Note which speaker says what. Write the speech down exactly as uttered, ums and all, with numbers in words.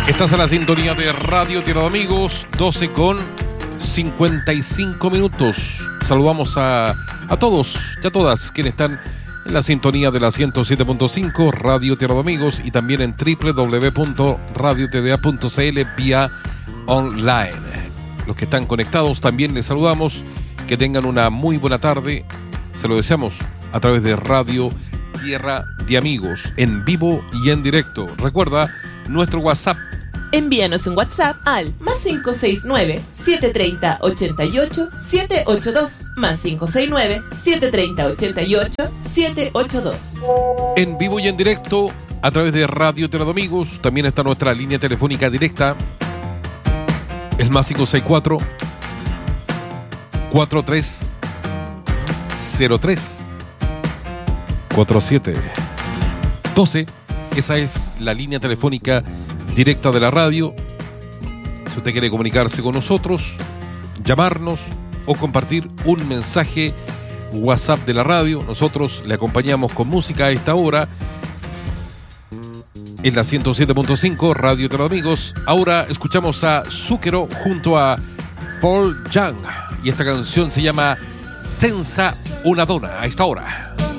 Speaker 1: Estás a la sintonía de Radio Tierra de Amigos, doce con cincuenta y cinco minutos. Saludamos a, a todos y a todas quienes están en la sintonía de la ciento siete punto cinco Radio Tierra de Amigos y también en doble u doble u doble u punto radio t d a punto c l vía online. Los que están conectados también les saludamos. Que tengan una muy buena tarde. Se lo deseamos a través de Radio Tierra de Amigos, en vivo y en directo. Recuerda nuestro WhatsApp.
Speaker 2: Envíanos un WhatsApp al más cinco seis nueve, siete tres cero, ocho ocho, siete ocho dos, más cinco seis nueve, siete tres cero, ocho ocho, siete ocho dos.
Speaker 1: En vivo y en directo a través de Radio Tierra de Amigos. También está nuestra línea telefónica directa, el más cinco seis cuatro, cuatro tres cero tres, cuatro siete uno dos. Esa es la línea telefónica directa de la radio. Si usted quiere comunicarse con nosotros, llamarnos o compartir un mensaje WhatsApp de la radio, nosotros le acompañamos con música a esta hora en la ciento siete punto cinco Radio Tierra de Amigos. Ahora escuchamos a Zucchero junto a Paul Young y esta canción se llama Senza una donna a esta hora.